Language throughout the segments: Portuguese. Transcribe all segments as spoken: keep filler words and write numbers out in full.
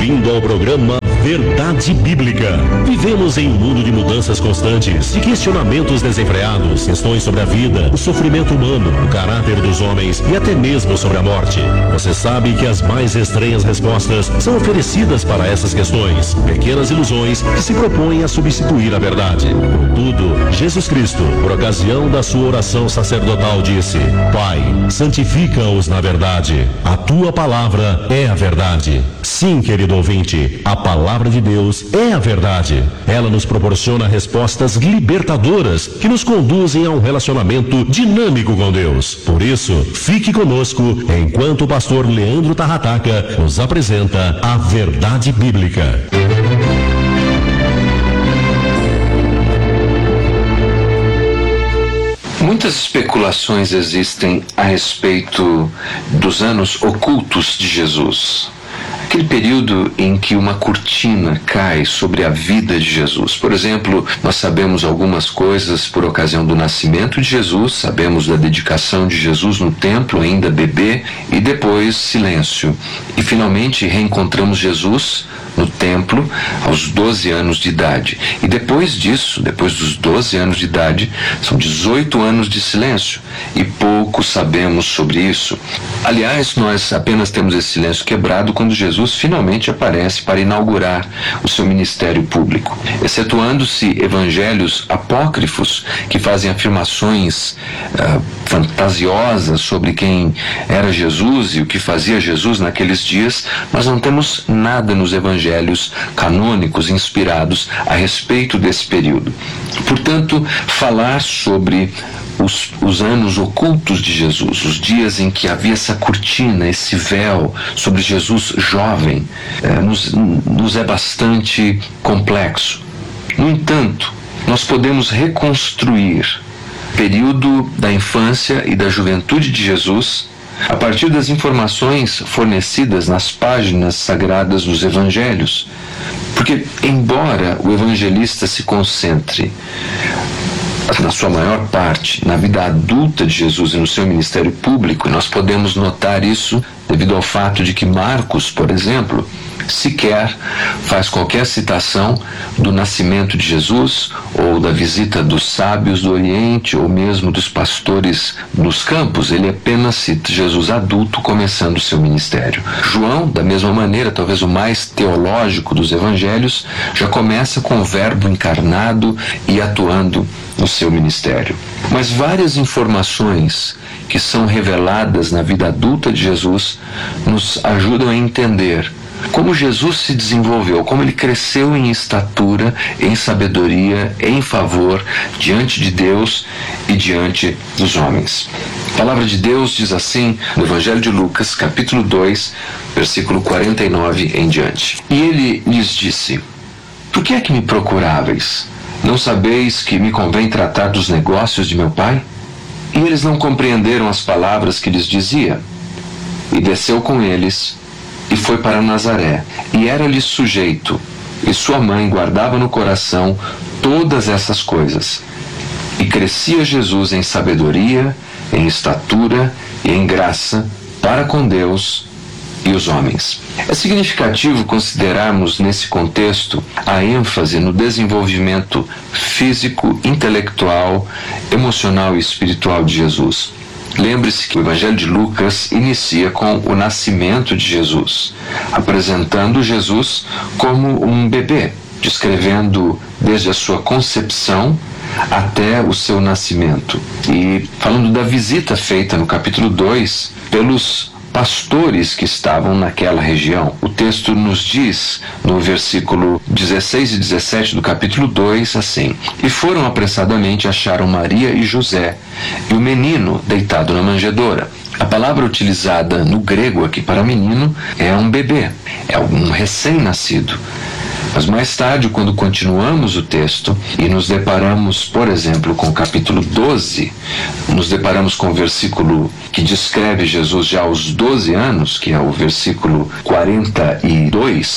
Bem-vindo ao programa Verdade Bíblica. Vivemos em um mundo de mudanças constantes, de questionamentos desenfreados, questões sobre a vida, o sofrimento humano, o caráter dos homens e até mesmo sobre a morte. Você sabe que as mais estranhas respostas são oferecidas para essas questões, pequenas ilusões que se propõem a substituir a verdade. Contudo, Jesus Cristo, por ocasião da sua oração sacerdotal, disse: Pai, santifica-os na verdade. A tua palavra é a verdade. Sim, querido ouvinte, a palavra de Deus é a verdade. Ela nos proporciona respostas libertadoras que nos conduzem a um relacionamento dinâmico com Deus. Por isso, fique conosco enquanto o pastor Leandro Tarrataca nos apresenta a Verdade Bíblica. Muitas especulações existem a respeito dos anos ocultos de Jesus. Aquele período em que uma cortina cai sobre a vida de Jesus. Por exemplo, nós sabemos algumas coisas por ocasião do nascimento de Jesus, sabemos da dedicação de Jesus no templo, ainda bebê, e depois silêncio. E finalmente reencontramos Jesus no templo aos doze anos de idade. E depois disso, depois dos doze anos de idade, são dezoito anos de silêncio. E pouco sabemos sobre isso. Aliás, nós apenas temos esse silêncio quebrado quando Jesus finalmente aparece para inaugurar o seu ministério público. Excetuando-se evangelhos apócrifos que fazem afirmações uh, fantasiosas sobre quem era Jesus e o que fazia Jesus naqueles dias, nós não temos nada nos evangelhos canônicos inspirados a respeito desse período. Portanto, falar sobre Os, os anos ocultos de Jesus, os dias em que havia essa cortina, esse véu sobre Jesus jovem, eh, nos, nos é bastante complexo. No entanto, nós podemos reconstruir o período da infância e da juventude de Jesus a partir das informações fornecidas nas páginas sagradas dos evangelhos. Porque, embora o evangelista se concentre na sua maior parte, na vida adulta de Jesus e no seu ministério público, e nós podemos notar isso devido ao fato de que Marcos, por exemplo, sequer faz qualquer citação do nascimento de Jesus, ou da visita dos sábios do Oriente, ou mesmo dos pastores nos campos. Ele apenas cita Jesus adulto começando o seu ministério. João, da mesma maneira, talvez o mais teológico dos evangelhos, já começa com o verbo encarnado e atuando no seu ministério. Mas várias informações que são reveladas na vida adulta de Jesus nos ajudam a entender como Jesus se desenvolveu, como ele cresceu em estatura, em sabedoria, em favor, diante de Deus e diante dos homens. A palavra de Deus diz assim no Evangelho de Lucas, capítulo dois, versículo quarenta e nove em diante. E ele lhes disse: Por que é que me procuráveis? Não sabeis que me convém tratar dos negócios de meu pai? E eles não compreenderam as palavras que lhes dizia. E desceu com eles e foi para Nazaré, e era-lhe sujeito, e sua mãe guardava no coração todas essas coisas. E crescia Jesus em sabedoria, em estatura e em graça para com Deus e os homens. É significativo considerarmos nesse contexto a ênfase no desenvolvimento físico, intelectual, emocional e espiritual de Jesus. Lembre-se que o Evangelho de Lucas inicia com o nascimento de Jesus, apresentando Jesus como um bebê, descrevendo desde a sua concepção até o seu nascimento. E falando da visita feita no capítulo dois pelos pastores que estavam naquela região. O texto nos diz, no versículo dezesseis e dezessete do capítulo dois, assim: E foram apressadamente, acharam Maria e José, e o menino deitado na manjedoura. A palavra utilizada no grego aqui para menino é um bebê, é um recém-nascido. Mas mais tarde, quando continuamos o texto e nos deparamos, por exemplo, com o capítulo doze, nos deparamos com o versículo que descreve Jesus já aos doze anos, que é o versículo quarenta e dois,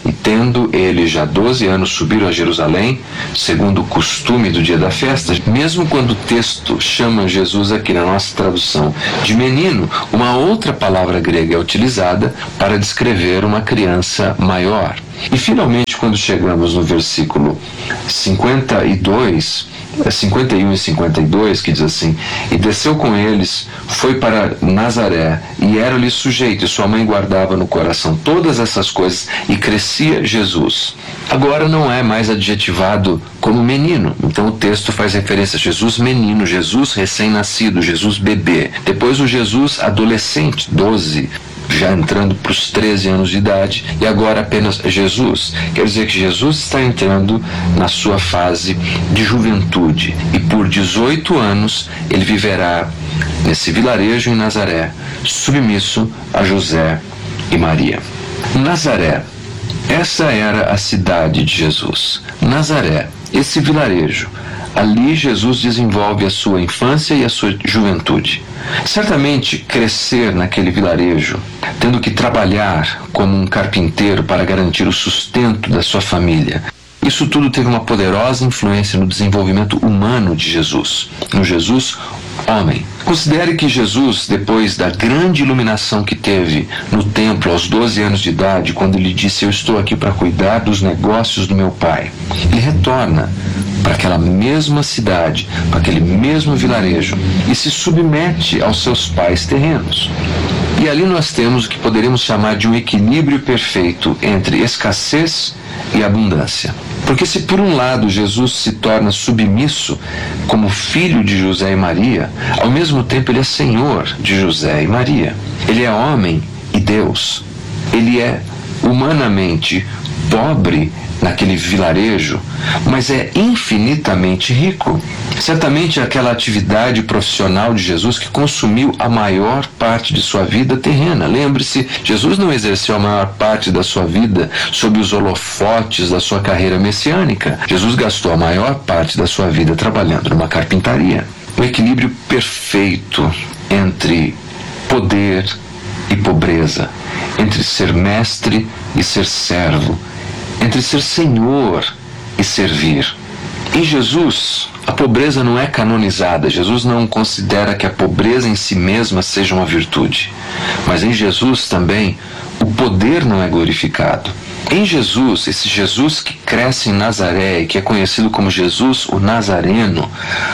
E tendo ele já doze anos, subiram a Jerusalém, segundo o costume do dia da festa. Mesmo quando o texto chama Jesus aqui na nossa tradução de menino, uma outra palavra grega é utilizada para descrever uma criança maior. E finalmente, quando chegamos no versículo cinquenta e dois, cinquenta e um e cinquenta e dois, que diz assim: e desceu com eles, foi para Nazaré, e era-lhe sujeito, e sua mãe guardava no coração todas essas coisas, e crescia Jesus. Agora não é mais adjetivado como menino, então o texto faz referência a Jesus menino, Jesus recém-nascido, Jesus bebê. Depois o Jesus adolescente, doze, já entrando para os treze anos de idade, e agora apenas Jesus. Quer dizer que Jesus está entrando na sua fase de juventude, e por dezoito anos ele viverá nesse vilarejo em Nazaré, submisso a José e Maria. Nazaré, essa era a cidade de Jesus. Nazaré, esse vilarejo. Ali Jesus desenvolve a sua infância e a sua juventude. Certamente, crescer naquele vilarejo, tendo que trabalhar como um carpinteiro para garantir o sustento da sua família, isso tudo teve uma poderosa influência no desenvolvimento humano de Jesus, no Jesus homem. Considere que Jesus, depois da grande iluminação que teve no templo aos doze anos de idade, quando ele disse: eu estou aqui para cuidar dos negócios do meu pai, ele retorna para aquela mesma cidade, para aquele mesmo vilarejo, e se submete aos seus pais terrenos. E ali nós temos o que poderíamos chamar de um equilíbrio perfeito entre escassez e abundância. Porque se por um lado Jesus se torna submisso como filho de José e Maria, ao mesmo tempo ele é senhor de José e Maria. Ele é homem e Deus. Ele é humanamente pobre naquele vilarejo, mas é infinitamente rico. Certamente aquela atividade profissional de Jesus que consumiu a maior parte de sua vida terrena. Lembre-se, Jesus não exerceu a maior parte da sua vida sob os holofotes da sua carreira messiânica. Jesus gastou a maior parte da sua vida trabalhando numa carpintaria. O equilíbrio perfeito entre poder e pobreza, entre ser mestre e ser servo, entre ser senhor e servir. Em Jesus, a pobreza não é canonizada. Jesus não considera que a pobreza em si mesma seja uma virtude. Mas em Jesus também, o poder não é glorificado. Em Jesus, esse Jesus que cresce em Nazaré e que é conhecido como Jesus o Nazareno,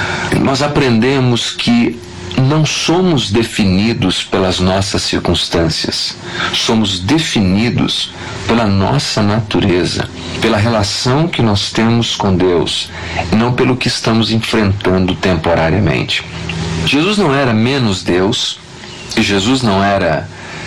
nós aprendemos que não somos definidos pelas nossas circunstâncias, somos definidos pela nossa natureza, pela relação que nós temos com Deus, e não pelo que estamos enfrentando temporariamente. Jesus não era menos Deus, e Jesus não era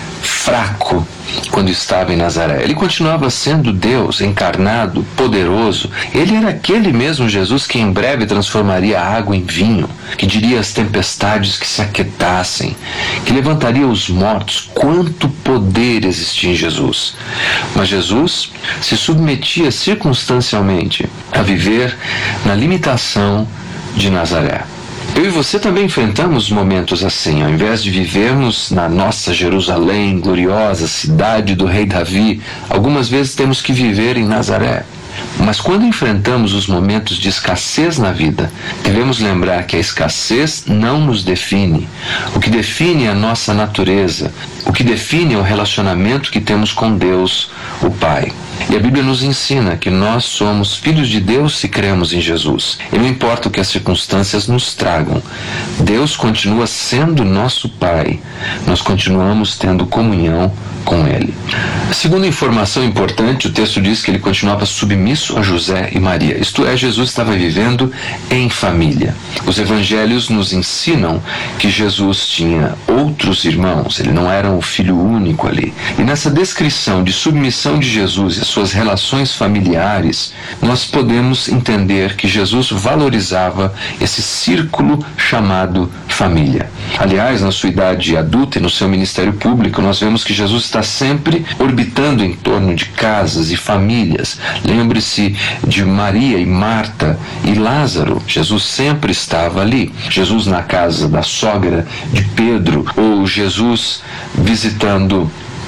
fraco quando estava em Nazaré. Ele continuava sendo Deus encarnado, poderoso. Ele era aquele mesmo Jesus que em breve transformaria a água em vinho, que diria às tempestades que se aquietassem, que levantaria os mortos. Quanto poder existia em Jesus! Mas Jesus se submetia circunstancialmente a viver na limitação de Nazaré. Eu e você também enfrentamos momentos assim. Ao invés de vivermos na nossa Jerusalém gloriosa, cidade do rei Davi, algumas vezes temos que viver em Nazaré. Mas quando enfrentamos os momentos de escassez na vida, devemos lembrar que a escassez não nos define. O que define é a nossa natureza. O que define é o relacionamento que temos com Deus, o Pai. E a Bíblia nos ensina que nós somos filhos de Deus se cremos em Jesus. E não importa o que as circunstâncias nos tragam, Deus continua sendo nosso Pai. Nós continuamos tendo comunhão com Ele. A segunda informação importante, o texto diz que ele continuava submisso a José e Maria. Isto é, Jesus estava vivendo em família. Os evangelhos nos ensinam que Jesus tinha outros irmãos, ele não era o filho único ali. E nessa descrição de submissão de Jesus e as suas relações familiares, nós podemos entender que Jesus valorizava esse círculo chamado família. Aliás, na sua idade adulta e no seu ministério público, nós vemos que Jesus está sempre orbitando em torno de casas e famílias. Lembre-se de Maria e Marta e Lázaro. Jesus sempre estava ali. Jesus na casa da sogra de Pedro, ou Jesus visitando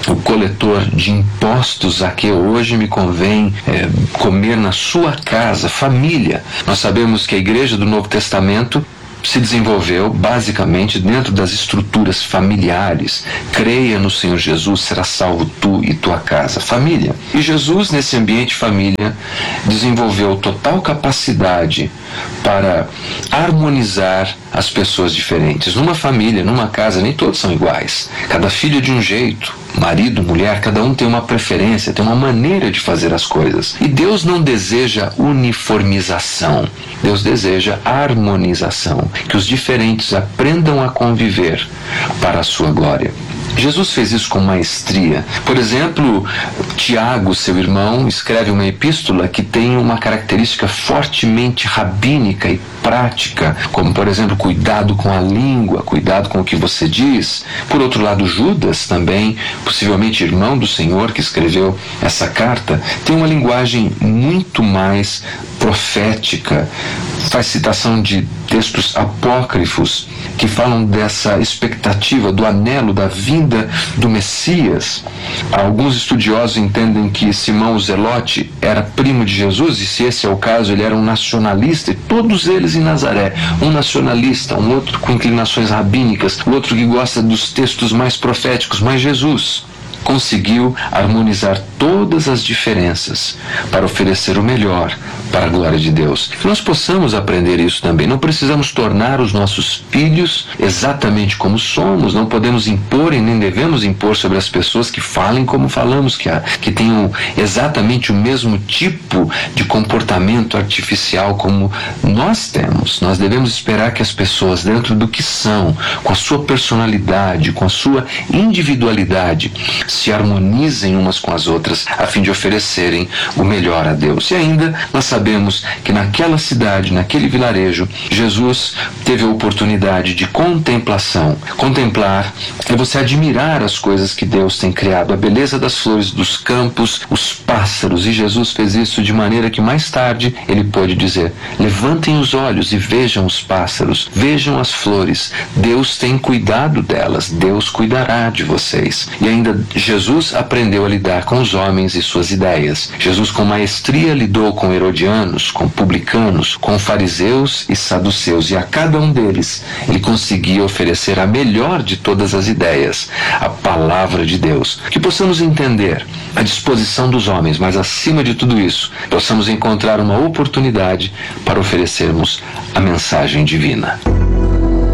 o coletor de impostos, Zaqueu, hoje me convém é, comer na sua casa, família. Nós sabemos que a igreja do Novo Testamento se desenvolveu basicamente dentro das estruturas familiares. Creia no Senhor Jesus, será salvo tu e tua casa. Família. E Jesus, nesse ambiente família, desenvolveu total capacidade para harmonizar as pessoas diferentes. Numa família, numa casa, nem todos são iguais. Cada filho é de um jeito. Marido, mulher, cada um tem uma preferência, tem uma maneira de fazer as coisas. E Deus não deseja uniformização. Deus deseja harmonização. Que os diferentes aprendam a conviver para a sua glória. Jesus fez isso com maestria. Por exemplo, Tiago, seu irmão, escreve uma epístola que tem uma característica fortemente rabínica e prática, como, por exemplo, cuidado com a língua, cuidado com o que você diz. Por outro lado, Judas, também, possivelmente irmão do Senhor, que escreveu essa carta, tem uma linguagem muito mais profética, faz citação de textos apócrifos que falam dessa expectativa, do anelo da vinda do Messias. Alguns estudiosos entendem que Simão o Zelote era primo de Jesus, e se esse é o caso, ele era um nacionalista, e todos eles em Nazaré, um nacionalista, um outro com inclinações rabínicas, o outro que gosta dos textos mais proféticos, mas Jesus conseguiu harmonizar todas as diferenças para oferecer o melhor para a glória de Deus. Que nós possamos aprender isso também. Não precisamos tornar os nossos filhos exatamente como somos, não podemos impor e nem devemos impor sobre as pessoas que falem como falamos, que, que tenham exatamente o mesmo tipo de comportamento artificial como nós temos. Nós devemos esperar que as pessoas, dentro do que são, com a sua personalidade, com a sua individualidade, se harmonizem umas com as outras, a fim de oferecerem o melhor a Deus. E ainda nós sabemos que naquela cidade, naquele vilarejo, Jesus teve a oportunidade de contemplação. Contemplar é você admirar as coisas que Deus tem criado, a beleza das flores dos campos, os pássaros, e Jesus fez isso de maneira que mais tarde ele pôde dizer: levantem os olhos e vejam os pássaros, vejam as flores, Deus tem cuidado delas, Deus cuidará de vocês. E ainda Jesus aprendeu a lidar com os homens e suas ideias. Jesus com maestria lidou com herodianos, com publicanos, com fariseus e saduceus, e a cada um deles ele conseguia oferecer a melhor de todas as ideias, a palavra de Deus. Que possamos entender a disposição dos homens, mas acima de tudo isso, possamos encontrar uma oportunidade para oferecermos a mensagem divina.